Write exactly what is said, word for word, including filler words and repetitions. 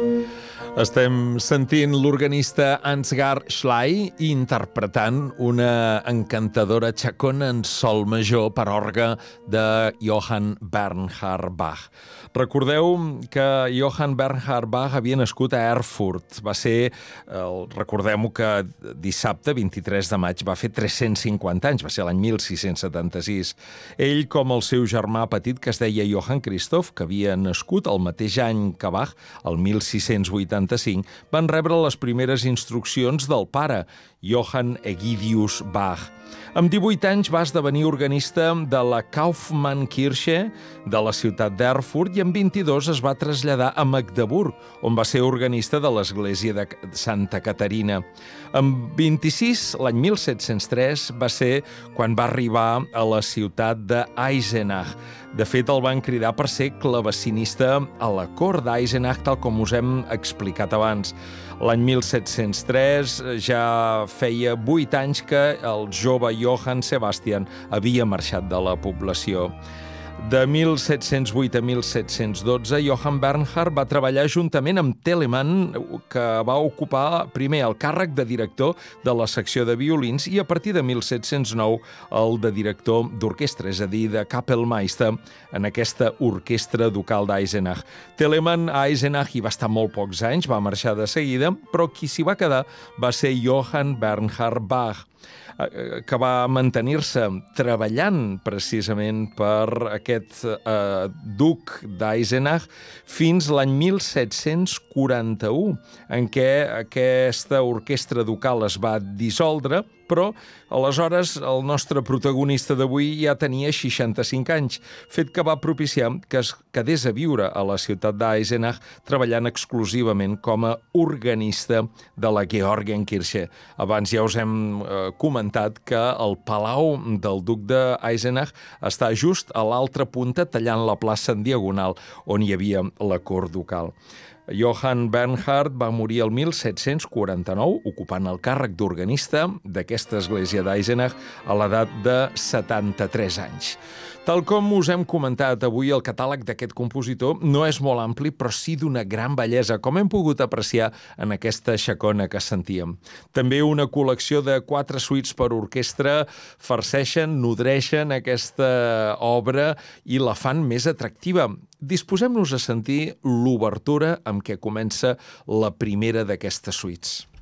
Estem sentint l'organista Ansgar Schley interpretant una encantadora xacona en sol major per orgue de Johann Bernhard Bach. Recordeu que Johann Bernhard Bach havia nascut a Erfurt. Va ser, recordem-ho, que dissabte, vint-i-tres de maig, va fer tres-cents cinquanta anys, va ser l'any mil sis-cents setanta-sis. Ell, com el seu germà petit, que es deia Johann Christoph, que havia nascut el mateix any que Bach, el mil sis-cents vuitanta-cinc, van rebre les primeres instruccions del pare, Johann Egidius Bach. Amb divuit anys va esdevenir organista de la Kaufmannkirche de la ciutat d'Erfurt i amb vint-i-dos es va traslladar a Magdeburg, on va ser organista de l'església de Santa Caterina. Amb vint-i-sis, l'any mil set-cents tres, va ser quan va arribar a la ciutat d'Eisenach. De fet, el van cridar per ser clavecinista a la cort d'Eisenach, tal com us hem explicat abans. L'any mil set-cents tres ja feia vuit anys que el jove Johann Sebastian havia marxat de la població. De mil set-cents vuit a mil set-cents dotze, Johann Bernhard va treballar juntament amb Telemann, que va ocupar primer el càrrec de director de la secció de violins i a partir de mil set-cents nou el de director d'orquestra, és a dir, de Kapellmeister, en aquesta orquestra ducal d'Eisenach. Telemann a Eisenach hi va estar molt pocs anys, va marxar de seguida, però qui s'hi va quedar va ser Johann Bernhard Bach, que va mantenir-se treballant precisament per aquest eh, duc d'Eisenach fins l'any mil set-cents quaranta-u, en què aquesta orquestra ducal es va dissoldre, però aleshores el nostre protagonista d'avui ja tenia seixanta-cinc anys, fet que va propiciar que es quedés a viure a la ciutat d'Eisenach treballant exclusivament com a organista de la Georgenkirche. Abans ja us hem eh, comentat que el palau del duc d'Eisenach està just a l'altra punta, tallant la plaça en diagonal on hi havia la cort ducal. Johann Bernhard va morir el mil set-cents quaranta-nou, ocupant el càrrec d'organista d'aquesta església d'Eisenach a l'edat de setanta-tres anys. Tal com us hem comentat avui, el catàleg d'aquest compositor no és molt ampli, però sí d'una gran bellesa, com hem pogut apreciar en aquesta xacona que sentíem. També una col·lecció de quatre suites per orquestra farceixen, nodreixen aquesta obra i la fan més atractiva. Disposem-nos a sentir l'obertura amb què comença la primera d'aquestes suites.